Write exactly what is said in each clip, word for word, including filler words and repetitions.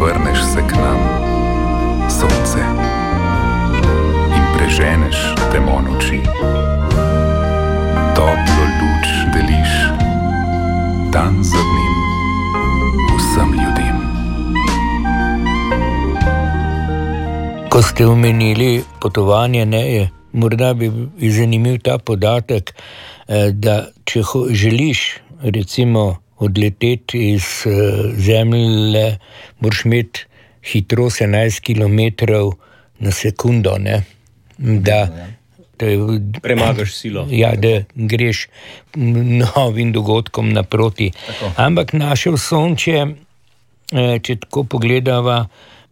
vrneš se k nam, sonce, in preženeš temno noči. Toplo luč deliš, dan za dnem, vsem ljudem. Ko ste omenili potovanje Neje, morda bi zanimiv ta podatek, da če želiš recimo odleteti iz Zemlje, moraš imeti hitrost enajst kilometrov na sekundo, ne? Da premagaš silo. Ja, da greš novim dogodkom naproti. Tako. Ampak naše Osončje, če tako pogledava,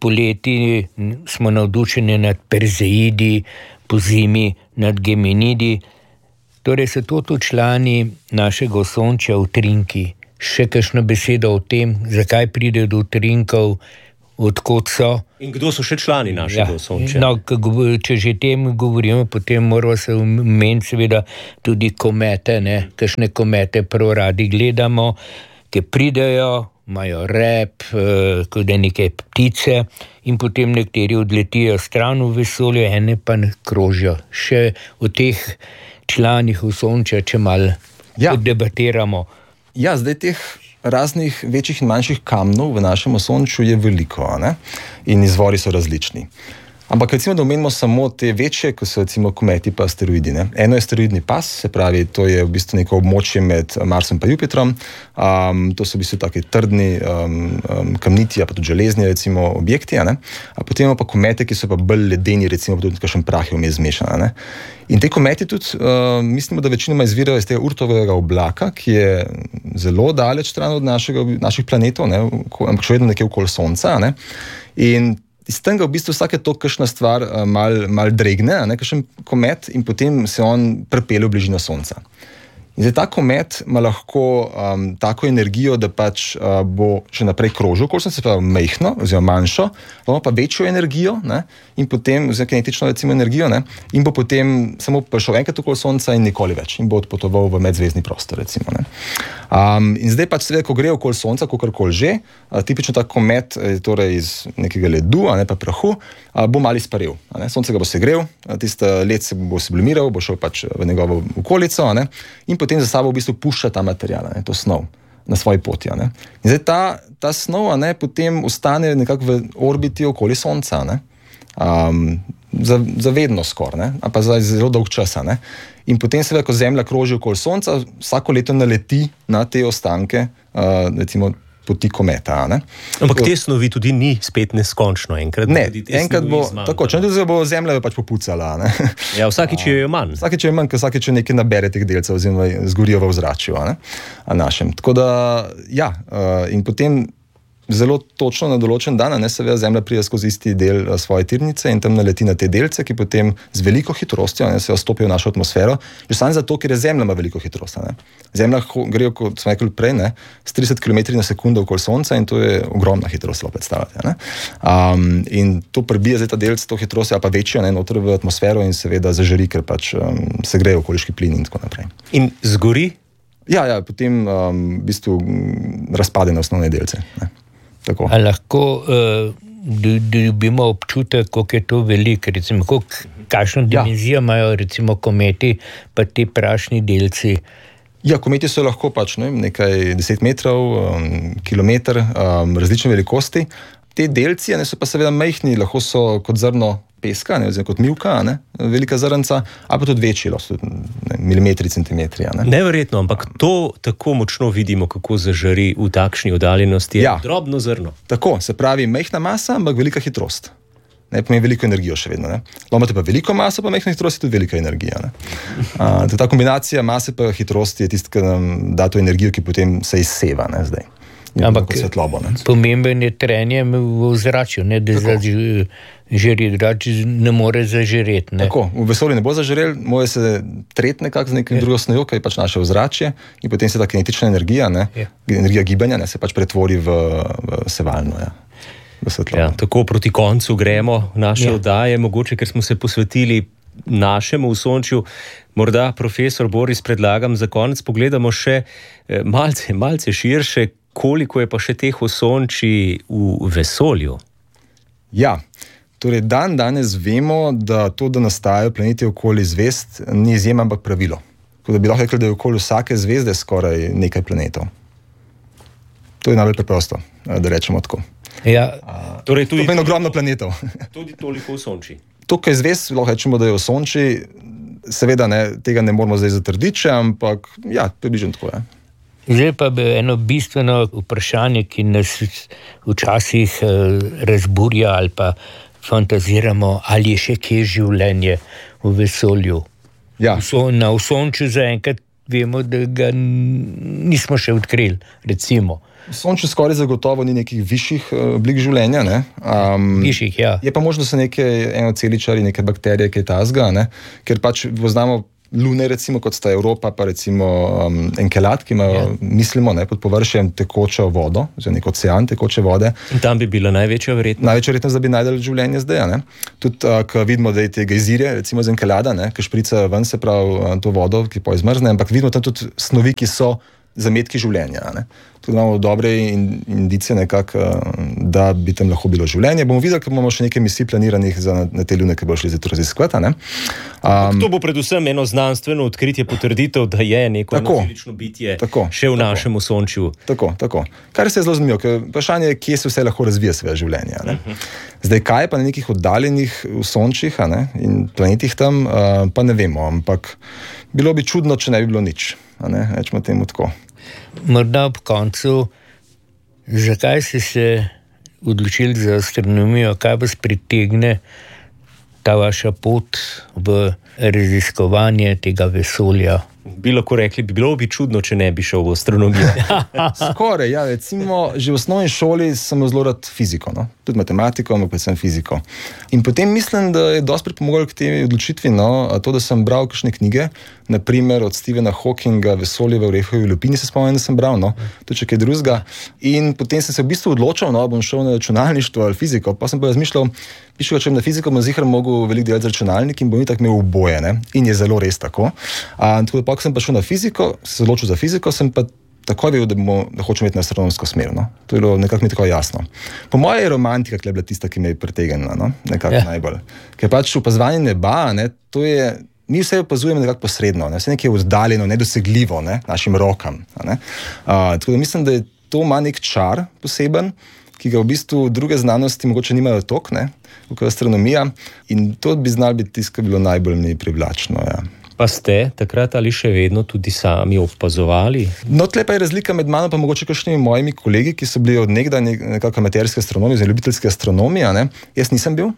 poleti smo navdušeni nad Perzeidi, po zimi nad Geminidi. Torej so to tudi člani našega Osončja utrinki. Še kakšna beseda o tem, zakaj pride do utrinkov, odkot so. In kdo so še člani našega ja. Osončja? No, če že tem govorimo, potem moramo se omeniti seveda tudi komete, ne? Kakšne komete prav radi gledamo, ki pridejo, imajo rep, kot da neke ptice, in potem nekateri odletijo stran v vesolje, ene pa krožijo. Še o teh članih Osončja, če malo ja. debatiramo. Ja, zdaj teh raznih večjih in manjših kamnov v našem Osončju je veliko, ne? In izvori so različni. Ampak recimo, da omenimo samo te večje, ko so recimo kometi pa asteroidi. Ne? Eno je asteroidni pas, se pravi, to je v bistvu neko območje med Marsom pa Jupitrom. Um, to so v bistvu taki trdni, um, um, kamniti, pa tudi železni recimo objekti. Ne? A potem imamo pa komete, ki so pa bolj ledeni, recimo pa tudi kakšen prah je vmes zmešan. Ne? In te kometi tudi, uh, mislimo, da večinoma izvirajo iz tega Urtovega oblaka, ki je zelo daleč stran od našega, naših planetov, ne? Ampak še vedno nekje okoli Sonca. Ne? In iz tega v bistvu vsake to kakšna stvar uh, mal, mal dregne, ne, kakšen komet, in potem se on prepelje v bližino Sonca. In zdaj ta komet ima lahko um, tako energijo, da pač uh, bo še naprej krožil, kot se pravi majhno, oziroma manjšo, ima pa večjo energijo, ne, in potem, oziroma kinetično recimo energijo, ne, in bo potem samo prišel enkrat okoli Sonca in nikoli več, in bo odpotoval v medzvezdni prostor, recimo. Ne. Um, in zdaj pač seveda, ko gre okoli Sonca, kakorkoli že, uh, tipično ta komet, torej iz nekega ledu, a ne pa prahu, uh, bo malo izparel. A ne. Sonce ga bo segrel, tiste led se bo sublimiral, bo šel pač v njegovo okolico, a ne, in potem za sabo v bistvu pušča ta material, ne, to snov na svoji poti. Ne. In zdaj ta, ta snov, ne, potem ostane nekako v orbiti okoli Sonca, ne, um, za, za vedno skor, ne, a pa za zelo dolg časa. Ne. In potem seveda, ko Zemlja kroži okoli Sonca, vsako leto naleti na te ostanke, uh, recimo poti kometa. Ne. Ampak te snovi tudi ni spet neskončno. Enkrat, ne, enkrat bo, tako, če ne bo Zemlja jo pač popucala. Ne. Ja, vsakič je manj. Vsakič je manj, ker vsakič je nekaj nabere teh delcev, oziroma zgorijo v ozračju, a ne, a našem. Tako da, ja, in potem zelo točno na določen dan, ne, seveda Zemlja pride skozi isti del svoje tirnice in tam naleti na te delce, ki potem z veliko hitrostjo, ne, se vstopijo v našo atmosfero, že samo zato, ker je Zemlja ima veliko hitrost. Ne. Zemlja gre, kot smo rekli prej, ne, s trideset kilometrov na sekundo okoli Sonca, in to je ogromna hitrost, lahko predstavljate. Ne. Um, in to prebije zdaj ta delc, to hitrost, ali pa večjo, ne, noter v atmosfero in seveda zažari, ker pač um, se grejo okoliški plini in tako naprej. In zgori? Ja, ja, potem um, v bistvu razpade na osnovne delce. Ne. A lahko uh, dobimo občutek, koliko je to veliko, recimo, koliko, kakšno dimenzijo ja. imajo recimo kometi, pa ti prašni delci? Ja, kometi so lahko pač ne, nekaj deset metrov, um, kilometer, um, različne velikosti. Te delci ne, so pa seveda majhni, lahko so kot zrno peska, ne, oziroma kot mivka, ne, velika zrnca, ali pa tudi večji, lahko so ne, milimetri, centimetri. Ne. Neverjetno, ampak to tako močno vidimo, kako zažari v takšni oddaljenosti. Ja. Drobno zrno. Tako, se pravi, majhna masa, ampak velika hitrost. Ne, pomeni veliko energijo še vedno. Ne. Imate pa veliko maso, pa majhna hitrost je tudi velika energija. Ne. A, ta kombinacija mase pa hitrosti je tisto, ki nam da to energijo, ki potem se izseva, ne, zdaj. Ampak pomemben je trenje v ozračju, ne, da zažeri, drugače ne more zažereti. Ne. Tako, v vesolju ne bo zažerel, mora se treti nekako z nekim drugo snovjo, ki je pač naše ozračje, in potem se ta kinetična energija, ne, energija gibanja, ne, se pač pretvori v, v sevalno. Ja. Ja, tako proti koncu gremo naše ja. oddaje, mogoče, ker smo se posvetili našemu Osončju. Morda, profesor Boris, predlagam za konec, pogledamo še malce, malce širše, koliko je pa še teh osončij v vesolju? Ja, torej dan danes vemo, da to, da nastajajo planeti okoli zvezd, ni izjema, ampak pravilo. Tako da bi lahko rekli, da je okoli vsake zvezde skoraj nekaj planetov. To je najbolj preprosto, da rečemo tako. Ja, Torej tudi, to je ogromno planetov. tudi toliko osončij. Tukaj zvezd lahko rečemo, da je osončij, seveda ne, tega ne moramo zdaj zatrditi, ampak ja, približno tako je. Zdaj pa bi eno bistveno vprašanje, ki nas včasih razburja ali pa fantaziramo, ali je še kje življenje v vesolju. Ja. Na Osončju zaenkrat vemo, da ga nismo še odkrili, recimo. Sončje skoraj zagotovo ni nekih višjih oblik življenja. Ne? Um, Višjih, ja. Je pa možno, da so neke enoceličari, neke bakterije, kaj tasga, ne? Ker pač poznamo lune, recimo, kot sta Evropa, pa recimo um, Enkelad, ki imajo, yeah. mislimo, ne, pod površjem tekočo vodo, oziroma nek ocean tekoče vode. In tam bi bila največja verjetnost? Največja verjetnost, da bi najdeli življenje zdaj. Ne? Tudi, uh, ko vidimo, da je te gejzirje, recimo z Enkelada, ki šprica ven, se pravi uh, to vodo, ki pa izmrzne, ampak vidimo tam tudi snovi, ki so zametki življenja. Ne? Tudi imamo dobre indicije, nekak, da bi tam lahko bilo življenje. Bomo videli, ker imamo še nekaj misij planiranih za, na te lune, ki bo šli zato raziskovati. Um, to bo predvsem eno znanstveno odkritje, potrditev, da je neko enocelično bitje tako, še v tako, našem Osončju. Tako, tako. Kar se je zelo zanimivo, ker vprašanje je, kje se vse lahko razvija svoje življenje. Ne? Uh-huh. Zdaj, kaj pa na nekih oddaljenih Osončjih in planetih tam, uh, pa ne vemo, ampak bilo bi čudno, če ne bi bilo nič. Rečemo temu tako. Morda ob koncu, zakaj ste se odločili za astronomijo, kaj vas pritegne ta vaša pot v raziskovanje tega vesolja? Bi lahko rekli, bi bilo bi čudno, če ne bi šel v astronomijo. Skoraj, ja, recimo, že v osnovni šoli sem zelo rad fiziko, no? Tudi matematiko, ampak predvsem fiziko. In potem mislim, da je dosti pripomoglo k tej odločitvi, no, to, da sem bral kakšne knjige, naprimer od Stephena Hawkinga, Vesolje v orehovi lupini, se spomnim, da sem bral, no, tudi če kaj drugega. In potem sem se v bistvu odločil, no, bom šel na računalništvo ali fiziko, pa sem pa razmišljal, pišel, če bom na fiziko, bom zihar mogel veliko delati z računalnik in bom itak imel oboje, ne, in je zelo res tako. A, tako da pa, ko sem pa šel na fiziko, se odločil za fiziko, sem pa takoj vedel, da, bomo, da hočem imeti na astronomsko smer, no. To je bilo nekako mi tako jasno. Po moje je romantika, ki je bila tista, ki me je pritegnila, no, nekako yeah. najbolj. Ker pač opazovanje neba, ne, to je, mi vse opazujemo nekako posredno, ne, vse nekaj je oddaljeno, nedosegljivo, ne, našim rokam, ne. A, tako da mislim, da je to ima nek čar poseben, ki ga v bistvu druge znanosti mogoče nimajo tok, ne, kot astronomija, in to bi znal biti tisto, ki je bilo najbolj mi privlačno, ja. Pa ste takrat ali še vedno tudi sami opazovali? No, tle pa je razlika med mano pa mogoče kakšnimi mojimi kolegi, ki so bili od nekdaj nekako amaterski astronomi, oziroma ljubiteljski astronomi, ne. Jaz nisem bil.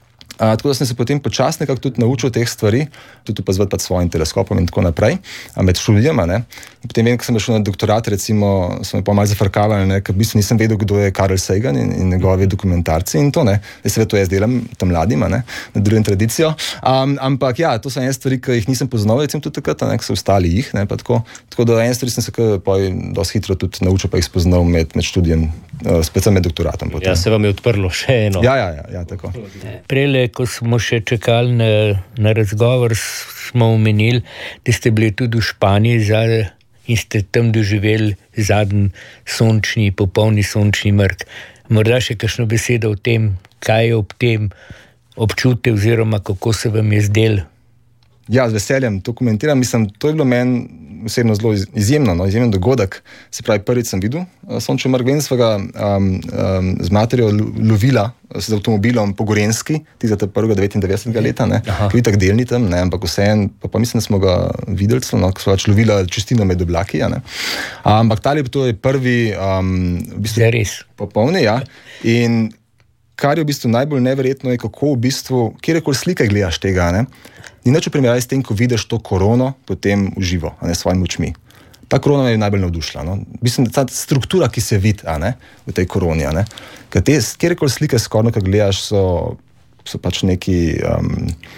A, tako da sem se potem počasno nekako tudi naučil teh stvari, tudi opazovati pač svojim teleskopom in tako naprej, a med študijem, ne. In potem vem, ko sem šel na doktorat, recimo, so me pa malo zafrkavali, ne, ker v bistvu nisem vedel, kdo je Carl Sagan in, in njegovi dokumentarci in to, ne. Zdaj seveda to jaz delam tam mladim, ne, nadaljujem tradicijo. Um, ampak ja, to so ene stvari, ki jih nisem poznal, recimo tudi takrat, ne, so ostali jih, ne, pa tako. Tako da ene stvari sem se kaj dosti hitro tudi naučil, pa jih spoznal med, med študijem, uh, spet med doktoratom. Potem. Ja, se vam je odprlo še eno. Ja, ja, ja, ja tako. Prele, ko smo še čakali na, na razgovor, smo omenili, da ste bili tudi v Španiji zadnji in ste tam doživeli zadnji sončni, popolni sončni mrk. Morda še kakšno besedo o tem, kaj je ob tem občutite oziroma kako se vam je zdelo? Ja, z veseljem to komentiram. Mislim, to je bilo meni osebno zelo izjemno, no, izjemen dogodek. Se pravi, prvič sem videl sončni mrk, vem svega um, um, z materijo lovila z avtomobilom po Gorenjski, tistega prvega devetindevetdesetega leta, ne, ki je tako delni tam, ne, ampak vseeno, pa, pa mislim, da smo ga videli, no, ko smo pač lovila čistino med oblaki, ja, ne. Ampak tali to je prvi um, v bistvu, je res. Popolni, ja. In kar je v bistvu najbolj neverjetno je, kako v bistvu, kjerkoli slike gledaš tega, ne, ni nič v primerjavi s tem, ko vidiš to korono potem v živo, a ne s svojimi očmi. Ta korona me je najbolj navdušila. No. Mislim, da ta struktura, ki se vidi, a ne, v tej koroni, a ne, kjerkoli slike skorno, ko gledaš, so, so pač neki, um,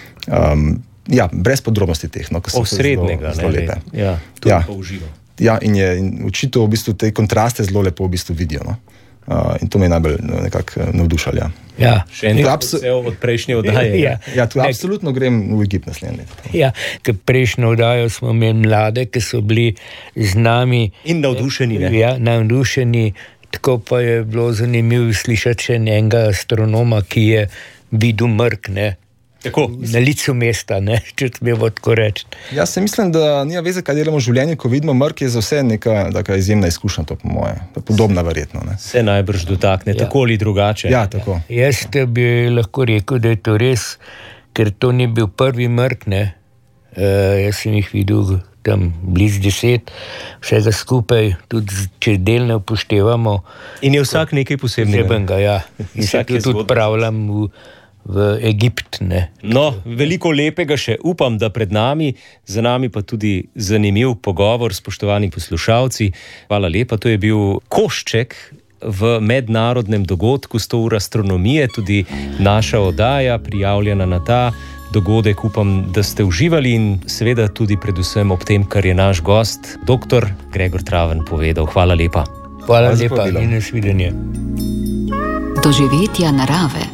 um, ja, brez podrobnosti teh, no, ko so osrednjega, zelo, zelo lepe. Ja, to ja. pa uživo. Ja, in je in očito v bistvu te kontraste zelo lepo v bistvu vidijo, no. Uh, in to me je najbolj nekako navdušalo. Ja. Ja. Še en del od prejšnje oddaje. Ja, ja tu absolutno grem v Egipt naslednje leto. Ja, ker prejšnjo oddajo smo imeli mlade, ki so bili z nami. In navdušeni, ne? Ja, navdušeni. Tako pa je bilo zanimivo slišati še enega astronoma, ki je videl mrk, ne? Tako. Na licu mesta, ne? Če smemo tako reči. Jaz se mislim, da nima veze, kaj delamo v življenju, ko vidimo mrk, je za vse neka taka izjemna izkušnja, to po moje. Podobna verjetno. Ne? Se najbrž dotakne, ja. Tako ali drugače. Ja, tako. Ja. Jaz bi lahko rekel, da je to res, ker to ni bil prvi mrk, ne? Uh, jaz sem jih videl tam bliz deset, vsega skupaj, tudi če delno upoštevamo. In je vsak nekaj posebnega. Posebnega, ja. In se tudi odpravljam v v Egipt, ne. No, veliko lepega še upam, da pred nami, za nami pa tudi zanimiv pogovor, spoštovani poslušalci. Hvala lepa, to je bil košček v mednarodnem dogodku sto ur astronomije, tudi naša oddaja prijavljena na ta dogodek. Upam, da ste uživali in seveda tudi predvsem ob tem, kar je naš gost, doktor Gregor Traven, povedal. Hvala lepa. Hvala, Hvala lepa in nasvidenje. Doživetja narave.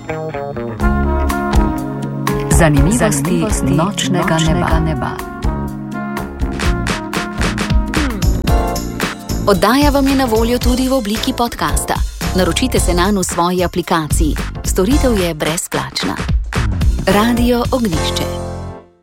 Zanimivosti, Zanimivosti nočnega, nočnega neba. neba. Oddaja vam je na voljo tudi v obliki podcasta. Naročite se nanj v svoji aplikaciji. Storitev je brezplačna. Radio Ognjišče.